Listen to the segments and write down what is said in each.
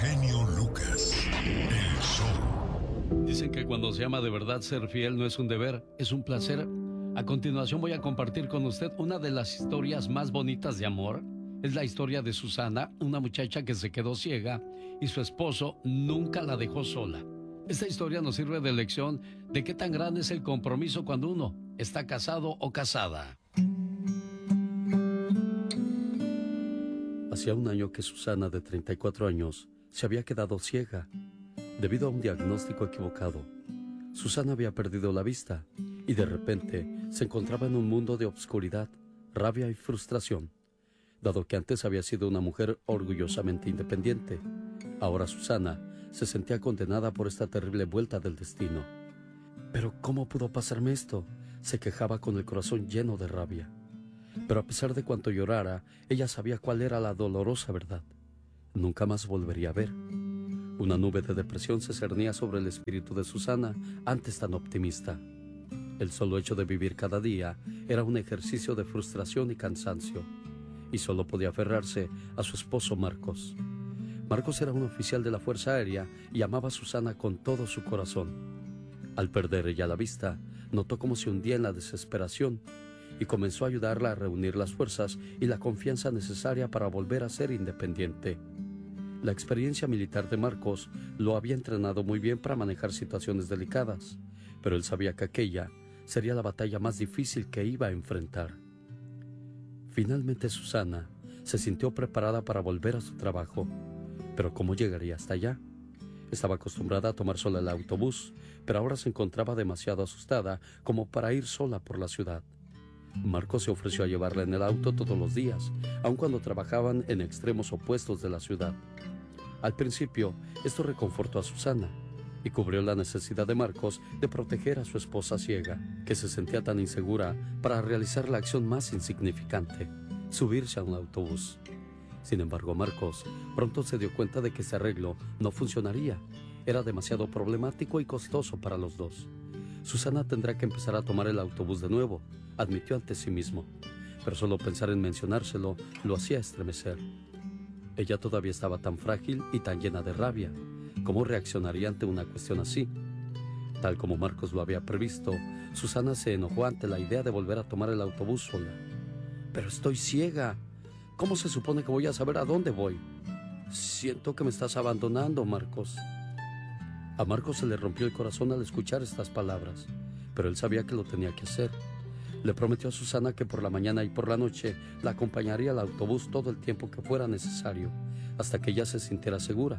genio Lucas, el show. Dicen que cuando se ama de verdad, ser fiel no es un deber, es un placer. A continuación voy a compartir con usted una de las historias más bonitas de amor. Es la historia de Susana, una muchacha que se quedó ciega y su esposo nunca la dejó sola. Esta historia nos sirve de lección de qué tan grande es el compromiso cuando uno está casado o casada. Hacía un año que Susana, de 34 años, se había quedado ciega debido a un diagnóstico equivocado. Susana había perdido la vista y de repente se encontraba en un mundo de obscuridad, rabia y frustración. Dado que antes había sido una mujer orgullosamente independiente, ahora Susana se sentía condenada por esta terrible vuelta del destino. ¿Pero cómo pudo pasarme esto?, se quejaba con el corazón lleno de rabia. Pero a pesar de cuanto llorara, ella sabía cuál era la dolorosa verdad. Nunca más volvería a ver. Una nube de depresión se cernía sobre el espíritu de Susana, antes tan optimista. El solo hecho de vivir cada día era un ejercicio de frustración y cansancio, y solo podía aferrarse a su esposo Marcos. Marcos era un oficial de la Fuerza Aérea y amaba a Susana con todo su corazón. Al perder ella la vista, notó cómo se hundía en la desesperación y comenzó a ayudarla a reunir las fuerzas y la confianza necesaria para volver a ser independiente. La experiencia militar de Marcos lo había entrenado muy bien para manejar situaciones delicadas, pero él sabía que aquella sería la batalla más difícil que iba a enfrentar. Finalmente Susana se sintió preparada para volver a su trabajo, pero ¿cómo llegaría hasta allá? Estaba acostumbrada a tomar sola el autobús, pero ahora se encontraba demasiado asustada como para ir sola por la ciudad. Marcos se ofreció a llevarla en el auto todos los días, aun cuando trabajaban en extremos opuestos de la ciudad. Al principio, esto reconfortó a Susana y cubrió la necesidad de Marcos de proteger a su esposa ciega, que se sentía tan insegura para realizar la acción más insignificante, subirse a un autobús. Sin embargo, Marcos pronto se dio cuenta de que ese arreglo no funcionaría. Era demasiado problemático y costoso para los dos. Susana tendrá que empezar a tomar el autobús de nuevo, admitió ante sí mismo, pero solo pensar en mencionárselo lo hacía estremecer. Ella todavía estaba tan frágil y tan llena de rabia. ¿Cómo reaccionaría ante una cuestión así? Tal como Marcos lo había previsto, Susana se enojó ante la idea de volver a tomar el autobús sola. «Pero estoy ciega. ¿Cómo se supone que voy a saber a dónde voy? Siento que me estás abandonando, Marcos». A Marcos se le rompió el corazón al escuchar estas palabras, pero él sabía que lo tenía que hacer. Le prometió a Susana que por la mañana y por la noche la acompañaría al autobús todo el tiempo que fuera necesario, hasta que ella se sintiera segura.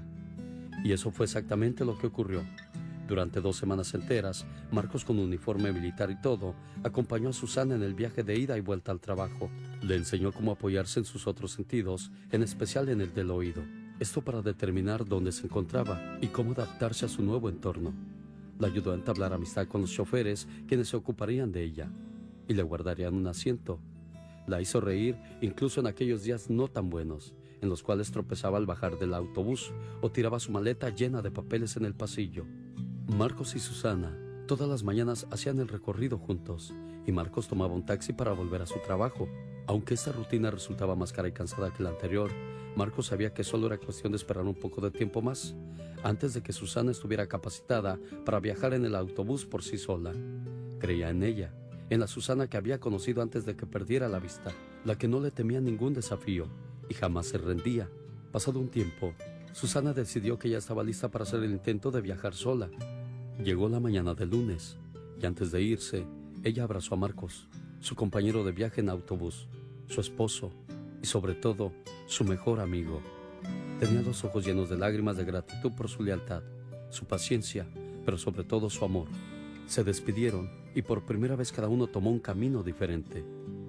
Y eso fue exactamente lo que ocurrió. Durante 2 semanas enteras, Marcos, con uniforme militar y todo, acompañó a Susana en el viaje de ida y vuelta al trabajo. Le enseñó cómo apoyarse en sus otros sentidos, en especial en el del oído. Esto para determinar dónde se encontraba y cómo adaptarse a su nuevo entorno. La ayudó a entablar amistad con los choferes, quienes se ocuparían de ella, y le guardarían un asiento. La hizo reír incluso en aquellos días no tan buenos, en los cuales tropezaba al bajar del autobús o tiraba su maleta llena de papeles en el pasillo. Marcos y Susana todas las mañanas hacían el recorrido juntos, y Marcos tomaba un taxi para volver a su trabajo. Aunque esta rutina resultaba más cara y cansada que la anterior, Marcos sabía que solo era cuestión de esperar un poco de tiempo más, antes de que Susana estuviera capacitada para viajar en el autobús por sí sola. Creía en ella, en la Susana que había conocido antes de que perdiera la vista, la que no le temía ningún desafío y jamás se rendía. Pasado un tiempo, Susana decidió que ya estaba lista para hacer el intento de viajar sola. Llegó la mañana del lunes, y antes de irse, ella abrazó a Marcos, su compañero de viaje en autobús, su esposo y sobre todo, su mejor amigo. Tenía los ojos llenos de lágrimas de gratitud por su lealtad, su paciencia, pero sobre todo su amor. Se despidieron y por primera vez cada uno tomó un camino diferente.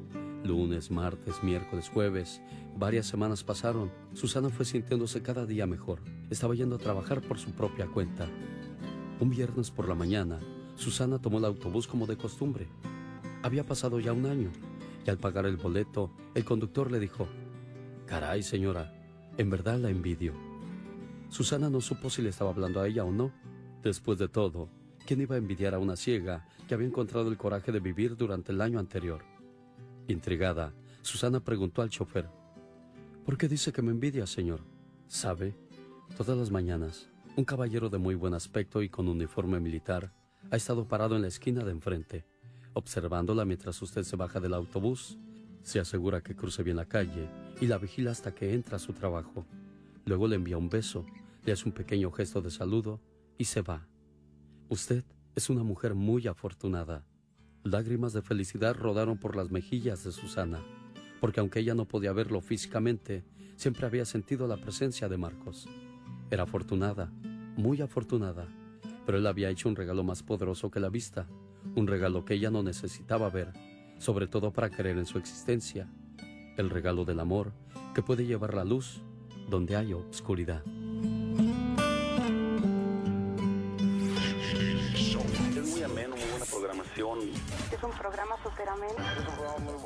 Lunes, martes, miércoles, jueves, varias semanas pasaron. Susana fue sintiéndose cada día mejor. Estaba yendo a trabajar por su propia cuenta. Un viernes por la mañana, Susana tomó el autobús como de costumbre. Había pasado ya un año, y al pagar el boleto, el conductor le dijo: «Caray, señora, en verdad la envidio». Susana no supo si le estaba hablando a ella o no. Después de todo, ¿quién iba a envidiar a una ciega que había encontrado el coraje de vivir durante el año anterior? Intrigada, Susana preguntó al chofer: «¿Por qué dice que me envidia, señor? ¿Sabe? Todas las mañanas, un caballero de muy buen aspecto y con uniforme militar ha estado parado en la esquina de enfrente, observándola mientras usted se baja del autobús, se asegura que cruce bien la calle y la vigila hasta que entra a su trabajo. Luego le envía un beso, le hace un pequeño gesto de saludo y se va. Usted es una mujer muy afortunada. Lágrimas de felicidad rodaron por las mejillas de Susana, porque aunque ella no podía verlo físicamente, siempre había sentido la presencia de Marcos. Era afortunada, muy afortunada, pero él había hecho un regalo más poderoso que la vista, un regalo que ella no necesitaba ver, sobre todo para creer en su existencia, el regalo del amor que puede llevar la luz donde hay obscuridad. Es muy ameno, muy buena programación. Es un programa súper ameno. Es un programa muy